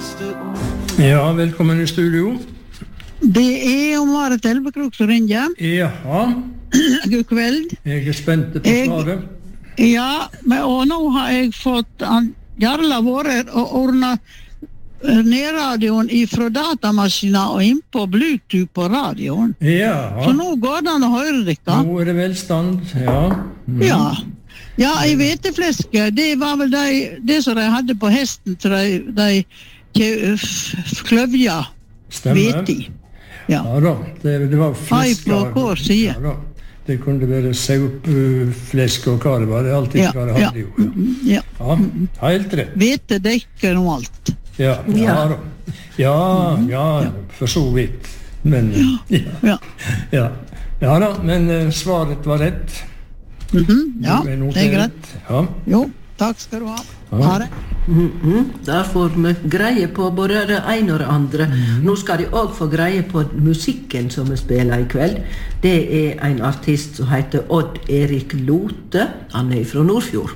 Ja, velkommen I studio. Det Marit Elvekrok som ringer. Jaha. God kveld. Jeg spent på svaret. Ja, og nå har jeg fått Jarla våre og ordnet nedradioen ifra datamaskinen og inn på Bluetooth på radioen. Ja. Så nå går det an å høre dere. Nå det velstand, ja. Ja. Ja, I hvetefleske, det var vel det som de hadde på hesten til de kløvja hvete. Ja da, det var flesk. På hver side. Ja da. Det kunne være saupflesk og hva det var, det alltid hva det hadde jo. Ja, helt rett. Hvete dekker om alt. Ja da. Ja, for så vidt. Men, ja da, men svaret var rett. Ja, det greit. Ja. Jo, takk skal du ha. Ha det. Der får vi greie på både det ene og det andre. Nå skal de også få greie på musikken som vi spiller I kveld. Det en artist som heter Odd Erik Lote. Han fra Nordfjord.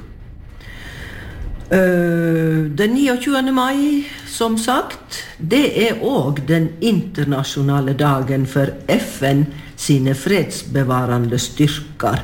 Den 29. mai, som sagt, det også den internasjonale dagen for FN sine fredsbevarende styrker.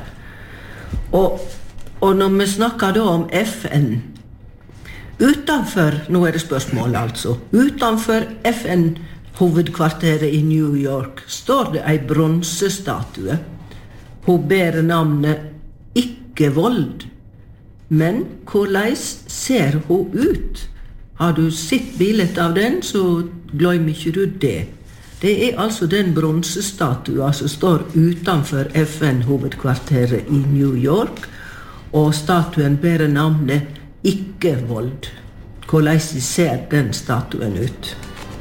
Og når vi snakker da om FN, utanfor, nå det spørsmål altså, utanfor FN-hovedkvarteret I New York står det en bronsestatue. Hun bærer navnet Ikke vold. Men hvordan ser hun ut? Har du sett bildet av den, så glem ikke du det. Det altså den bronsestatuen som står utanfor FN-hovedkvarteret I New York, og statuen bærer navnet Ikke vold. Hvordan ser den statuen ut?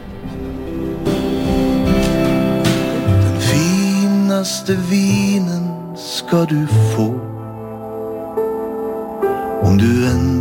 Den finaste vinen ska du få, om du en